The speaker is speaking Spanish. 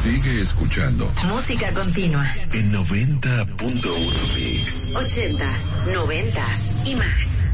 Sigue escuchando. Música continua. En 90.1 Mix. 80s, 90s y más.